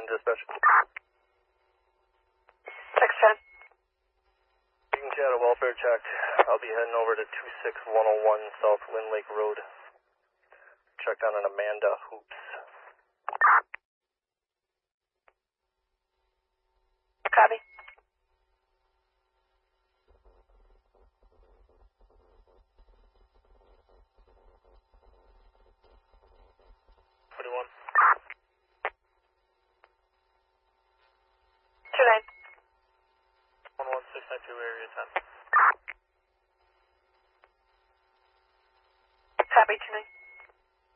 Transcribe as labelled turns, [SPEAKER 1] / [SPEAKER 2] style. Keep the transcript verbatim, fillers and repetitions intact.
[SPEAKER 1] dispatch.
[SPEAKER 2] six ten.
[SPEAKER 1] Beacon Chad, a welfare check. I'll be heading over to two six one oh one South Lynn Lake Road. Checked on an Amanda Hoops.
[SPEAKER 2] Copy.
[SPEAKER 1] forty-one.
[SPEAKER 2] two nine.
[SPEAKER 1] one one six nine two, area ten.
[SPEAKER 2] Copy, two nine.